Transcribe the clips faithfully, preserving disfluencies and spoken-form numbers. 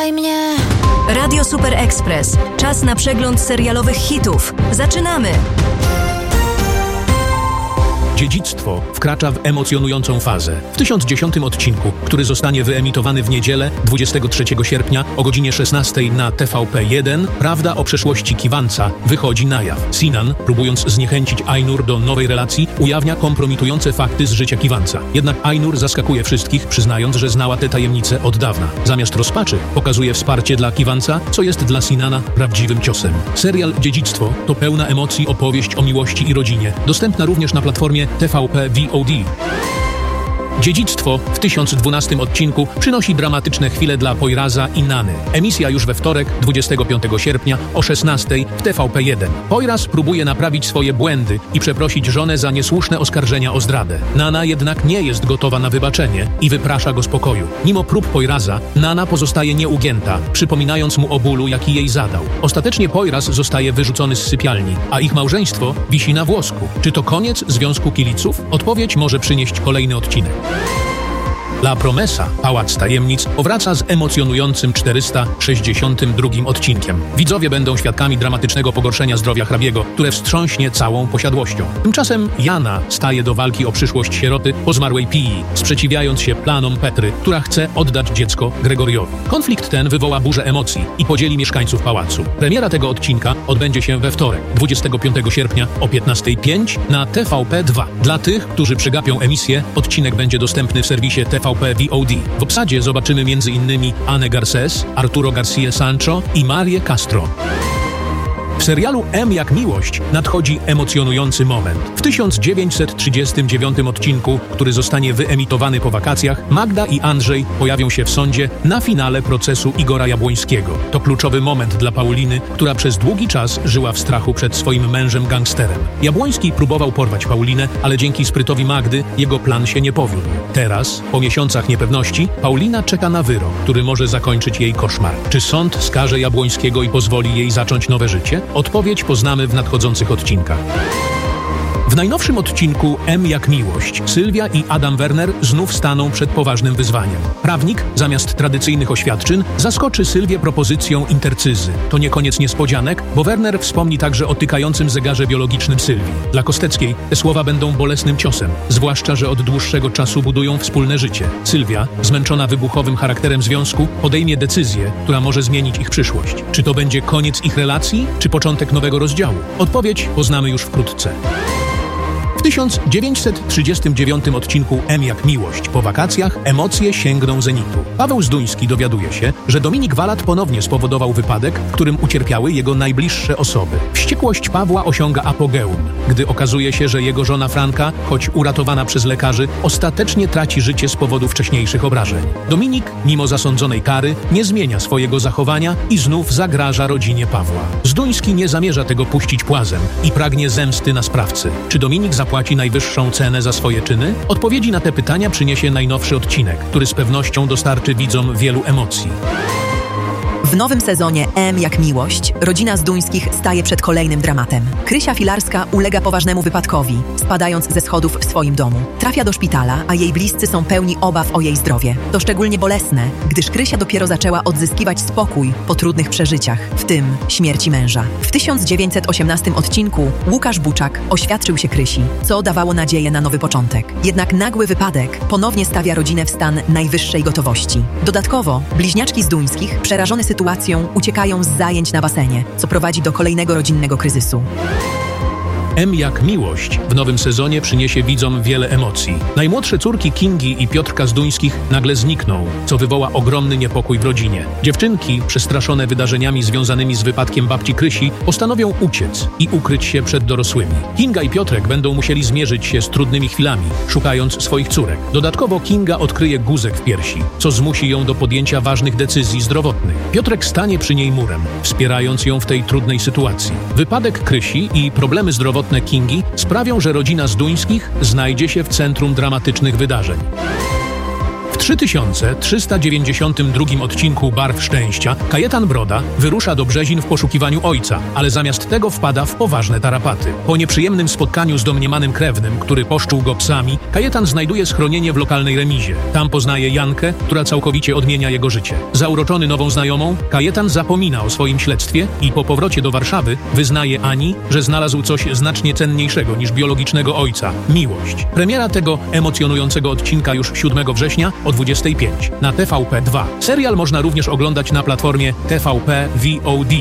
Kochaj mnie. Radio Super Express. Czas na przegląd serialowych hitów. Zaczynamy! Dziedzictwo wkracza w emocjonującą fazę. W tysiąc dziesiątym odcinku, który zostanie wyemitowany w niedzielę, dwudziestego trzeciego sierpnia o godzinie szesnastej na T V P jeden, prawda o przeszłości Kiwanca wychodzi na jaw. Sinan, próbując zniechęcić Ainur do nowej relacji, ujawnia kompromitujące fakty z życia Kiwanca. Jednak Ainur zaskakuje wszystkich, przyznając, że znała te tajemnice od dawna. Zamiast rozpaczy, pokazuje wsparcie dla Kiwanca, co jest dla Sinana prawdziwym ciosem. Serial Dziedzictwo to pełna emocji opowieść o miłości i rodzinie, dostępna również na platformie T V P V O D. Dziedzictwo w tysiąc dwunastym odcinku przynosi dramatyczne chwile dla Poiraza i Nany. Emisja już we wtorek, dwudziestego piątego sierpnia o szesnastej w T V P jeden. Poiraz próbuje naprawić swoje błędy i przeprosić żonę za niesłuszne oskarżenia o zdradę. Nana jednak nie jest gotowa na wybaczenie i wyprasza go z pokoju. Mimo prób Poiraza, Nana pozostaje nieugięta, przypominając mu o bólu, jaki jej zadał. Ostatecznie Poiraz zostaje wyrzucony z sypialni, a ich małżeństwo wisi na włosku. Czy to koniec związku kibiców? Odpowiedź może przynieść kolejny odcinek. La Promesa, Pałac Tajemnic, powraca z emocjonującym czterysta sześćdziesiątym drugim odcinkiem. Widzowie będą świadkami dramatycznego pogorszenia zdrowia hrabiego, które wstrząśnie całą posiadłością. Tymczasem Jana staje do walki o przyszłość sieroty po zmarłej Pii, sprzeciwiając się planom Petry, która chce oddać dziecko Gregoriowi. Konflikt ten wywoła burzę emocji i podzieli mieszkańców pałacu. Premiera tego odcinka odbędzie się we wtorek, dwudziestego piątego sierpnia o piętnastej pięć na T V P dwa. Dla tych, którzy przegapią emisję, odcinek będzie dostępny w serwisie T V P V O D. W obsadzie zobaczymy między innymi Anę Garcés, Arturo García Sancho i Marię Castro. W serialu M jak miłość nadchodzi emocjonujący moment. W tysiąc dziewięćset trzydziestym dziewiątym odcinku, który zostanie wyemitowany po wakacjach, Magda i Andrzej pojawią się w sądzie na finale procesu Igora Jabłońskiego. To kluczowy moment dla Pauliny, która przez długi czas żyła w strachu przed swoim mężem gangsterem. Jabłoński próbował porwać Paulinę, ale dzięki sprytowi Magdy jego plan się nie powiódł. Teraz, po miesiącach niepewności, Paulina czeka na wyrok, który może zakończyć jej koszmar. Czy sąd skaże Jabłońskiego i pozwoli jej zacząć nowe życie? Odpowiedź poznamy w nadchodzących odcinkach. W najnowszym odcinku M jak miłość Sylwia i Adam Werner znów staną przed poważnym wyzwaniem. Prawnik, zamiast tradycyjnych oświadczyn, zaskoczy Sylwię propozycją intercyzy. To nie koniec niespodzianek, bo Werner wspomni także o tykającym zegarze biologicznym Sylwii. Dla Kosteckiej te słowa będą bolesnym ciosem, zwłaszcza że od dłuższego czasu budują wspólne życie. Sylwia, zmęczona wybuchowym charakterem związku, podejmie decyzję, która może zmienić ich przyszłość. Czy to będzie koniec ich relacji, czy początek nowego rozdziału? Odpowiedź poznamy już wkrótce. W tysiąc dziewięćset trzydziestym dziewiątym odcinku M jak miłość po wakacjach emocje sięgną zenitu. Paweł Zduński dowiaduje się, że Dominik Walat ponownie spowodował wypadek, w którym ucierpiały jego najbliższe osoby. Wściekłość Pawła osiąga apogeum, gdy okazuje się, że jego żona Franka, choć uratowana przez lekarzy, ostatecznie traci życie z powodu wcześniejszych obrażeń. Dominik, mimo zasądzonej kary, nie zmienia swojego zachowania i znów zagraża rodzinie Pawła. Zduński nie zamierza tego puścić płazem i pragnie zemsty na sprawcy. Czy Dominik zapłaci najwyższą cenę za swoje czyny? Odpowiedzi na te pytania przyniesie najnowszy odcinek, który z pewnością dostarczy widzom wielu emocji. W nowym sezonie M jak miłość rodzina Zduńskich staje przed kolejnym dramatem. Krysia Filarska ulega poważnemu wypadkowi, spadając ze schodów w swoim domu. Trafia do szpitala, a jej bliscy są pełni obaw o jej zdrowie. To szczególnie bolesne, gdyż Krysia dopiero zaczęła odzyskiwać spokój po trudnych przeżyciach, w tym śmierci męża. W tysiąc dziewięćset osiemnastym odcinku Łukasz Buczak oświadczył się Krysi, co dawało nadzieję na nowy początek. Jednak nagły wypadek ponownie stawia rodzinę w stan najwyższej gotowości. Dodatkowo bliźniaczki Zduńskich, przerażone sytuacją, uciekają z zajęć na basenie, co prowadzi do kolejnego rodzinnego kryzysu. M jak miłość w nowym sezonie przyniesie widzom wiele emocji. Najmłodsze córki Kingi i Piotrka Zduńskich nagle znikną, co wywoła ogromny niepokój w rodzinie. Dziewczynki, przestraszone wydarzeniami związanymi z wypadkiem babci Krysi, postanowią uciec i ukryć się przed dorosłymi. Kinga i Piotrek będą musieli zmierzyć się z trudnymi chwilami, szukając swoich córek. Dodatkowo Kinga odkryje guzek w piersi, co zmusi ją do podjęcia ważnych decyzji zdrowotnych. Piotrek stanie przy niej murem, wspierając ją w tej trudnej sytuacji. Wypadek Krysi i problemy zdrowotne Kingi sprawią, że rodzina Zduńskich znajdzie się w centrum dramatycznych wydarzeń. W trzy tysiące trzysta dziewięćdziesiątym drugim odcinku Barw Szczęścia Kajetan Broda wyrusza do Brzezin w poszukiwaniu ojca, ale zamiast tego wpada w poważne tarapaty. Po nieprzyjemnym spotkaniu z domniemanym krewnym, który poszczuł go psami, Kajetan znajduje schronienie w lokalnej remizie. Tam poznaje Jankę, która całkowicie odmienia jego życie. Zauroczony nową znajomą, Kajetan zapomina o swoim śledztwie i po powrocie do Warszawy wyznaje Ani, że znalazł coś znacznie cenniejszego niż biologicznego ojca – miłość. Premiera tego emocjonującego odcinka już siódmego września o dwudziestej piątej na T V P dwa. Serial można również oglądać na platformie T V P V O D.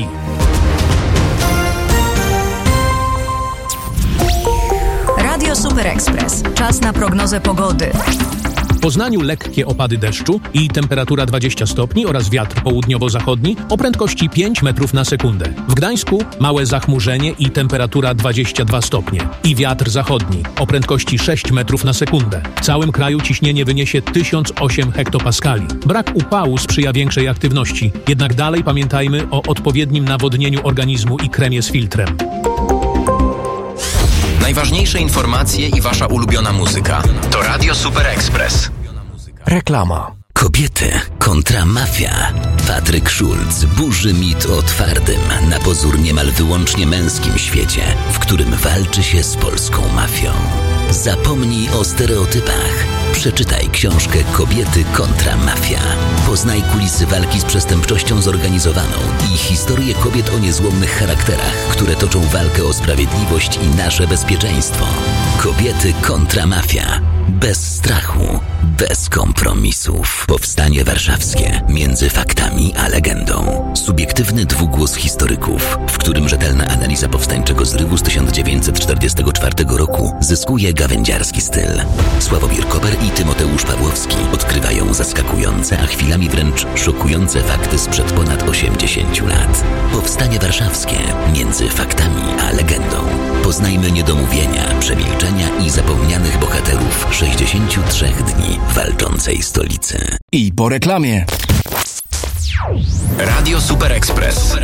Radio Super Express. Czas na prognozę pogody. W Poznaniu lekkie opady deszczu i temperatura dwadzieścia stopni oraz wiatr południowo-zachodni o prędkości pięć metrów na sekundę. W Gdańsku małe zachmurzenie i temperatura dwadzieścia dwa stopnie. I wiatr zachodni o prędkości sześć metrów na sekundę. W całym kraju ciśnienie wyniesie tysiąc osiem hektopaskali. Brak upału sprzyja większej aktywności. Jednak dalej pamiętajmy o odpowiednim nawodnieniu organizmu i kremie z filtrem. Najważniejsze informacje i wasza ulubiona muzyka. To Radio Super Express. Reklama. Kobiety kontra mafia. Patryk Schulz burzy mit o twardym, na pozór niemal wyłącznie męskim świecie, w którym walczy się z polską mafią. Zapomnij o stereotypach. Przeczytaj książkę Kobiety kontra mafia. Poznaj kulisy walki z przestępczością zorganizowaną i historię kobiet o niezłomnych charakterach, które toczą walkę o sprawiedliwość i nasze bezpieczeństwo. Kobiety kontra mafia. Bez strachu, bez kompromisów. Powstanie warszawskie. Między faktami a legendą. Subiektywny dwugłos historyków, w którym rzetelna analiza powstańczego zrywu z tysiąc dziewięćset czterdziestego czwartego roku zyskuje gawędziarski styl. Sławomir Koper i Tymoteusz Pawłowski odkrywają zaskakujące, a chwilami wręcz szokujące fakty sprzed ponad osiemdziesięciu lat. Powstanie warszawskie. Między faktami a legendą. Poznajmy niedomówienia, przemilczenia i zapomnianych bohaterów sześćdziesięciu trzech dni walczącej stolicy. I po reklamie. Radio Super Express.